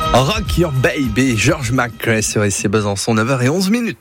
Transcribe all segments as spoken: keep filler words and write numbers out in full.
Rock Your Baby, George McRae sur ici Besançon, neuf heures onze minutes.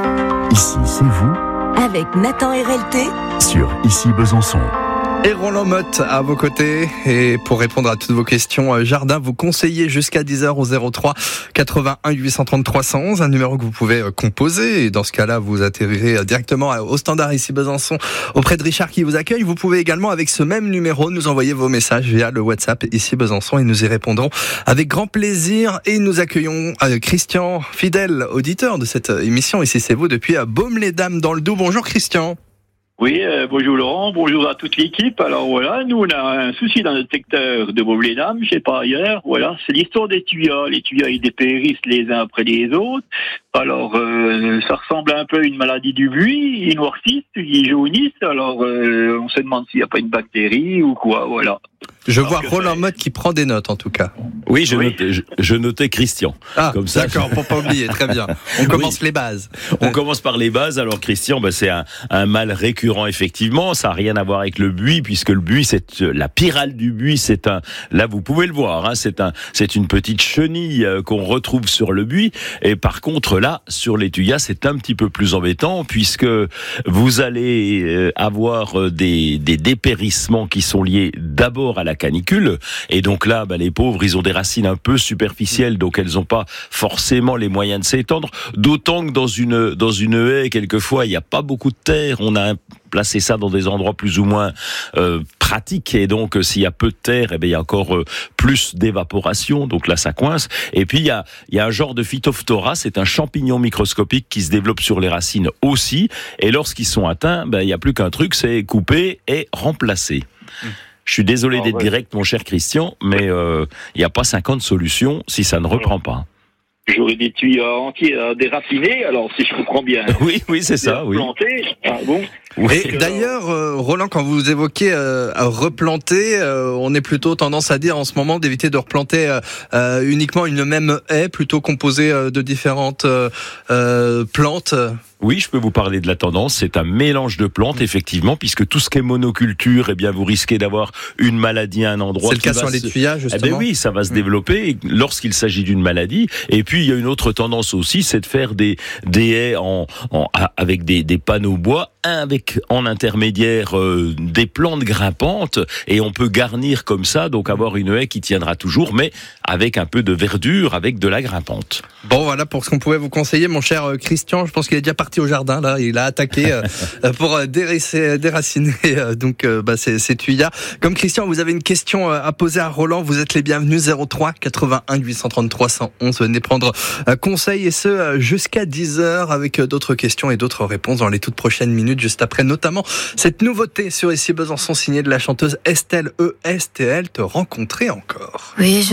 Ici, c'est vous. Avec Nathan R L T. Sur Ici Besançon. Et Roland Motte à vos côtés. Et pour répondre à toutes vos questions jardin, vous conseillez jusqu'à dix heures au zéro trois quatre-vingt-un huit cent trente trois cent onze, un numéro que vous pouvez composer. Et dans ce cas-là, vous atterrirez directement au standard Ici Besançon auprès de Richard qui vous accueille. Vous pouvez également, avec ce même numéro, nous envoyer vos messages via le WhatsApp Ici Besançon et nous y répondrons avec grand plaisir. Et nous accueillons Christian, fidèle auditeur de cette émission. Ici, c'est vous depuis Baume-les-Dames dans le Doubs. Bonjour Christian. Oui, euh, bonjour Laurent, bonjour à toute l'équipe. Alors voilà, nous on a un souci dans notre secteur de Baume-les-Dames, je sais pas ailleurs. Voilà, c'est l'histoire des tuyaux. Les tuyaux ils dépérissent les uns après les autres. Alors euh, ça ressemble un peu à une maladie du buis. Ils noircissent, ils jaunissent. Alors euh, on se demande s'il n'y a pas une bactérie ou quoi. Voilà. Je Alors vois Roland Motte qui prend des notes en tout cas. Oui, je, Oui. Notais, je, je notais Christian. Ah, Comme ça, d'accord, pour pas oublier, très bien. On commence Oui. les bases. On commence par les bases. Alors Christian, bah, c'est un, un mal récurrent effectivement. Ça n'a rien à voir avec le buis puisque le buis, c'est la pyrale du buis. C'est un. Là, vous pouvez le voir. Hein, c'est un. C'est une petite chenille euh, qu'on retrouve sur le buis. Et par contre, là, sur les tuyas, c'est un petit peu plus embêtant puisque vous allez euh, avoir euh, des, des dépérissements qui sont liés d'abord à la canicule. Et donc là, bah, les pauvres, ils ont des racines un peu superficielles, donc elles n'ont pas forcément les moyens de s'étendre. D'autant que dans une dans une haie, quelquefois, il n'y a pas beaucoup de terre. On a placé ça dans des endroits plus ou moins euh, pratiques. Et donc, euh, s'il y a peu de terre, eh bien, il y a encore euh, plus d'évaporation. Donc là, ça coince. Et puis, il y a, il y a un genre de Phytophthora. C'est un champignon microscopique qui se développe sur les racines aussi. Et lorsqu'ils sont atteints, ben, il n'y a plus qu'un truc, c'est couper et remplacer. Mmh. Je suis désolé oh, d'être ouais. direct, mon cher Christian, mais il euh, n'y a pas cinquante solutions si ça ne reprend pas. J'aurais des tuyaux entiers à déraciner. Alors si je comprends bien. Oui, oui, c'est ça, oui. Planter. Ah bon. Oui. Et d'ailleurs, euh, Roland, quand vous évoquez euh, à replanter, euh, on est plutôt tendance à dire en ce moment d'éviter de replanter euh, euh, uniquement une même haie, plutôt composée euh, de différentes euh, euh, plantes. Oui, je peux vous parler de la tendance. C'est un mélange de plantes, effectivement, puisque tout ce qui est monoculture, eh bien, vous risquez d'avoir une maladie à un endroit. C'est le cas sur se... les tuyas, justement. Eh bien oui, ça va se développer lorsqu'il s'agit d'une maladie. Et puis, il y a une autre tendance aussi, c'est de faire des, des haies en, en, avec des, des panneaux bois, un avec, en intermédiaire, euh, des plantes grimpantes, et on peut garnir comme ça, donc avoir une haie qui tiendra toujours, mais avec un peu de verdure, avec de la grimpante. Bon, voilà pour ce qu'on pouvait vous conseiller, mon cher Christian. Je pense qu'il est déjà parti au jardin, là. Il a attaqué euh, pour déraciner, déraciner euh, donc euh, bah, ces, ces tuyas. Comme Christian, vous avez une question à poser à Roland, vous êtes les bienvenus. Zéro trois quatre-vingt-un huit cent trente trois cent onze. Venez prendre euh, conseil, et ce jusqu'à dix heures, avec euh, d'autres questions et d'autres réponses dans les toutes prochaines minutes, juste après notamment cette nouveauté sur Ici Besançon, signée de la chanteuse Estelle E S T L, Te rencontrer encore. Oui, je